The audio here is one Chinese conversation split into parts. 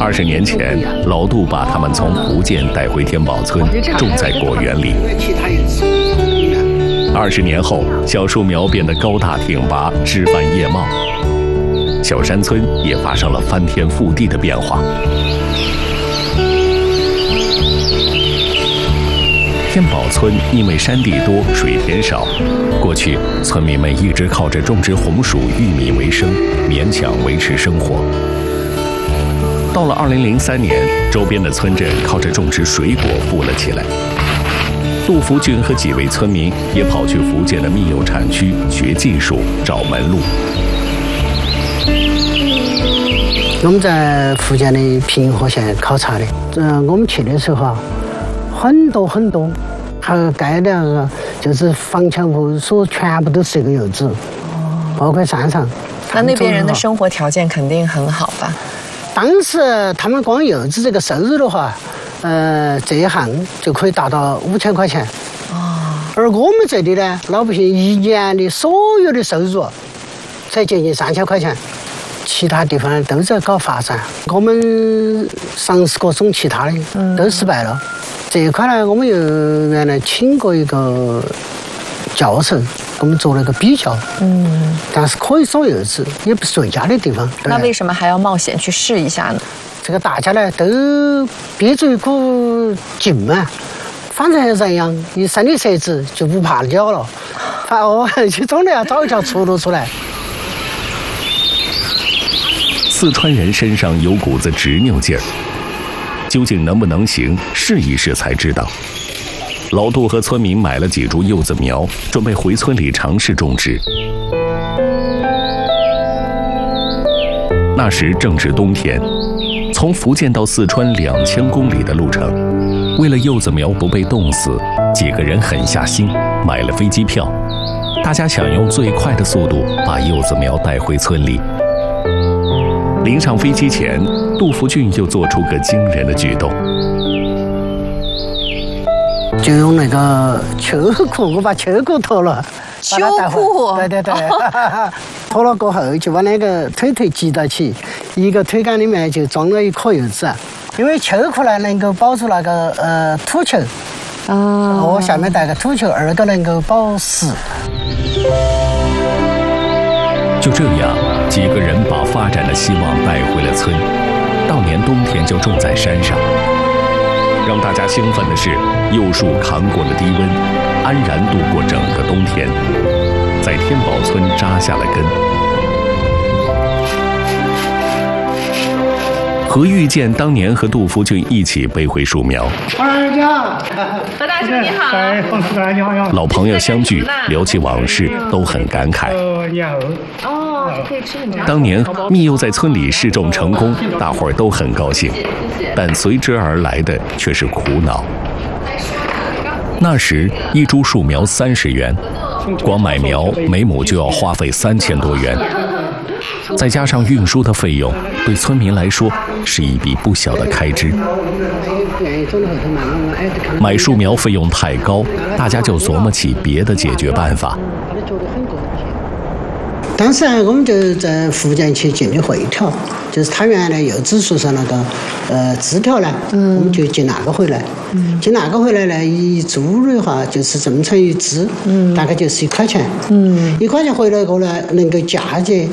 20年前，老杜把他们从福建带回天宝村，种在果园里。20年后，小树苗变得高大挺拔，枝繁叶茂，小山村也发生了翻天覆地的变化。天宝村因为山地多、水田少，过去村民们一直靠着种植红薯、玉米为生，勉强维持生活。到了2003年，周边的村镇靠着种植水果富了起来。杜福俊和几位村民也跑去福建的蜜柚产区学技术、找门路。 我们在福建的平和县考察的，我们去的时候啊，很多，还盖的就是房墙户所全部都是一个柚子，包括山上。 那边人的生活条件肯定很好吧？ 当时他们光柚子这个收入的话，这一行就可以达到5000块钱。而我们这里呢，老百姓一年的所有的收入才接近3000块钱。其他地方都在搞发展，我们尝试过种其他的，都失败了。这一块呢，我们又原来请过一个教授，我们做了一个比较。但是可以种柚子，也不是最佳的地方。 那为什么还要冒险去试一下呢？ 这个大家呢都憋着一股劲嘛，反正人样，一生的蛇子就不怕鸟了。去种的要找一条出路出来。 四川人身上有股子执拗劲儿，究竟能不能行，试一试才知道。老杜和村民买了几株柚子苗，准备回村里尝试种植。那时正值冬天，从福建到四川2000公里的路程，为了柚子苗不被冻死，几个人狠下心买了飞机票，大家想用最快的速度把柚子苗带回村里。临上飞机前，杜福俊又做出个惊人的举动， 就用那个秋裤，我把秋裤脱了， 秋裤， 对，脱了过后就把那个腿系到起，一个腿杆里面就装了一颗柚子，因为秋裤呢能够保住那个土球，下面带个土球，耳朵能够保湿。 就这样，几个人把发展的希望带回了村，到年冬天就种在山上。让大家兴奋的是，柚树扛过了低温，安然度过整个冬天，在天宝村扎下了根。何玉建当年和杜福俊一起背回树苗。 何大叔你好。 老朋友相聚，聊起往事，都很感慨。 可以吃你们。 当年蜜柚在村里试种成功，大伙儿都很高兴，但随之而来的却是苦恼。那时一株树苗30元，光买苗每亩就要花费3000多元，再加上运输的费用，对村民来说是一笔不小的开支。买树苗费用太高，大家就琢磨起别的解决办法。 当时我们就在福建去进的汇条，就是他原来柚子树上那个枝条呢，我们就进那个回来。进那个回来呢，一株的话就是这么长一枝，大概就是1块钱。1块钱回来过来能够嫁接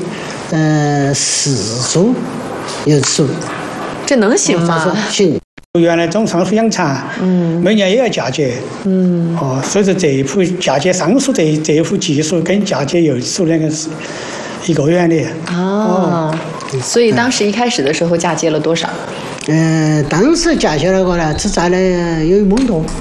4株柚子树， 这能行吗？ 行。 原来种桑树养蚕，每年也要嫁接，所以说这一幅嫁接桑树这一幅技术跟嫁接柚子树两个是一个原理。 所以当时一开始的时候嫁接了多少？ 当时嫁接那个呢，只摘了有1亩多。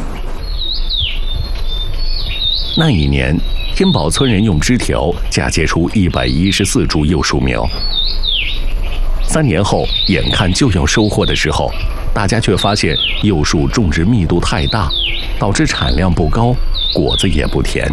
那一年，天宝村人用枝条嫁接出114株柚树苗。3年后，眼看就要收获的时候，大家却发现柚树种植密度太大，导致产量不高，果子也不甜。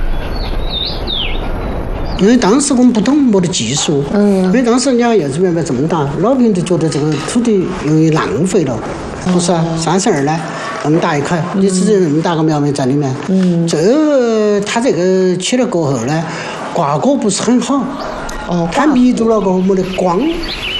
因为当时我们不懂没得技术，因为当时人家柚子苗苗这么大，老百姓都觉得这个土地容易浪费了，不是啊？32呢，那么大一块，你只有那么大个苗苗在里面，它这个起了过后呢，挂果不是很好，它密度了过后没得光。